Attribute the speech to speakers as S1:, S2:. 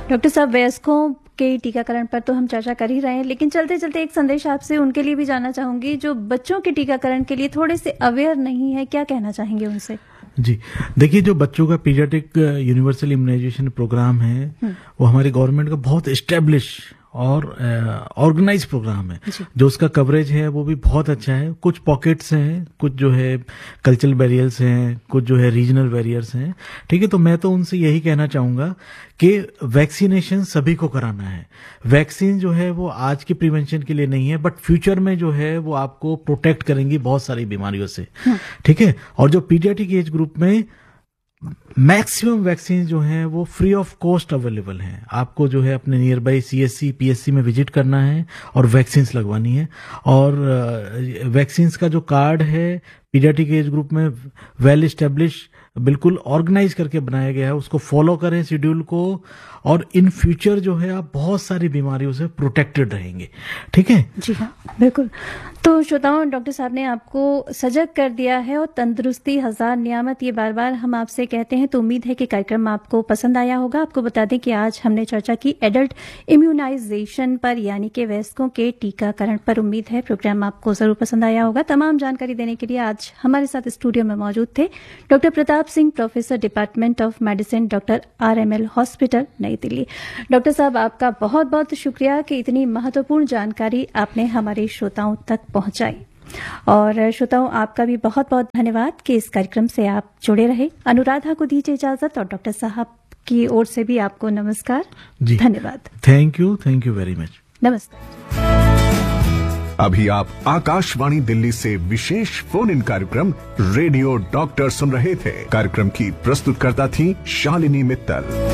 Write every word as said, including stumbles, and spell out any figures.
S1: Doctor साहब, वयस्कों के टीकाकरण पर तो हम चर्चा कर ही रहे हैं, लेकिन चलते चलते एक संदेश आपसे उनके लिए भी जानना चाहूंगी जो बच्चों के टीकाकरण के लिए थोड़े से अवेयर नहीं है, क्या कहना चाहेंगे उनसे?
S2: जी देखिए, जो बच्चों का पीडियाट्रिक यूनिवर्सल इम्यूनाइजेशन प्रोग्राम है वो हमारी गवर्नमेंट का बहुत एस्टेब्लिश और ऑर्गेनाइज uh, प्रोग्राम है। जो उसका कवरेज है वो भी बहुत अच्छा है। कुछ पॉकेट्स हैं, कुछ जो है कल्चरल बैरियर्स हैं, कुछ जो है रीजनल बैरियर्स हैं। ठीक है, तो मैं तो उनसे यही कहना चाहूंगा कि वैक्सीनेशन सभी को कराना है। वैक्सीन जो है वो आज के प्रिवेंशन के लिए नहीं है, बट फ्यूचर में जो है वो आपको प्रोटेक्ट करेंगी बहुत सारी बीमारियों से। ठीक है, और जो पीडियाट्रिक एज ग्रुप में मैक्सिमम वैक्सीन जो हैं वो फ्री ऑफ कॉस्ट अवेलेबल हैं। आपको जो है अपने नियर बाई सीएससी पीएससी में विजिट करना है और वैक्सीन्स लगवानी है। और वैक्सीन्स का जो कार्ड है पीडियाट्रिक एज ग्रुप में वेल एस्टेब्लिश, बिल्कुल ऑर्गेनाइज करके बनाया गया है। उसको फॉलो करें शेड्यूल को, और इन फ्यूचर जो है आप बहुत सारी बीमारियों से प्रोटेक्टेड रहेंगे। ठीक है
S1: जी हाँ, बिल्कुल। तो श्रोताओं, डॉक्टर साहब ने आपको सजग कर दिया है, और तंदुरुस्ती हजार नियामत ये बार बार हम आपसे कहते हैं, तो उम्मीद है कि कार्यक्रम आपको पसंद आया होगा। आपको बता दें कि आज हमने चर्चा की एडल्ट इम्यूनाइजेशन पर, यानी कि वयस्कों के टीकाकरण पर। उम्मीद है प्रोग्राम आपको जरूर पसंद आया होगा। तमाम जानकारी देने के लिए आज हमारे साथ स्टूडियो में मौजूद थे doctor Pratap Singh, professor department of medicine, doctor R M L hospital, नई दिल्ली। डॉक्टर साहब, आपका बहुत बहुत शुक्रिया कि इतनी महत्वपूर्ण जानकारी आपने हमारे श्रोताओं तक पहुंचाई। और श्रोताओं, आपका भी बहुत बहुत धन्यवाद कि इस कार्यक्रम से आप जुड़े रहे। अनुराधा को दीजिए इजाजत, और डॉक्टर साहब की ओर से भी आपको नमस्कार। जी, धन्यवाद।
S2: Thank you, thank you very much.
S1: नमस्कार।
S3: अभी आप आकाशवाणी दिल्ली से विशेष फोन इन कार्यक्रम रेडियो डॉक्टर सुन रहे थे। कार्यक्रम की प्रस्तुतकर्ता थी शालिनी मित्तल।